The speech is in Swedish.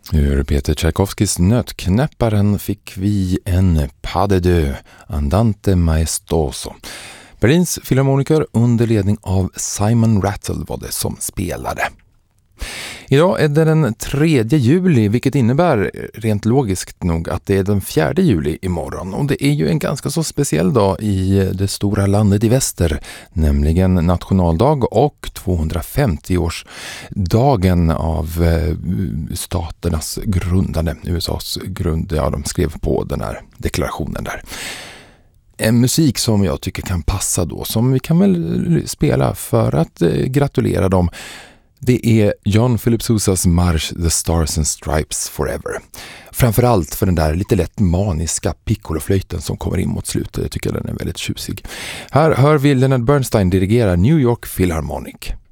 Ur Peter Tchaikovskys Nötknäpparen fick vi en Pas de deux, Andante Maestoso. Berlins filharmoniker under ledning av Simon Rattle var det som spelade. Idag är det den 3 juli, vilket innebär rent logiskt nog att det är den 4 juli imorgon. Och det är ju en ganska så speciell dag i det stora landet i väster, nämligen nationaldag och 250-årsdagen av staternas grundande, USAs grund. Ja, de skrev på den här deklarationen där. En musik som jag tycker kan passa då, som vi kan väl spela för att gratulera dem. Det är John Philip Sousas marsch The Stars and Stripes Forever. Framförallt för den där lite lätt maniska piccoloflöjten som kommer in mot slutet. Jag tycker den är väldigt tjusig. Här hör vi Leonard Bernstein dirigera New York Philharmonic.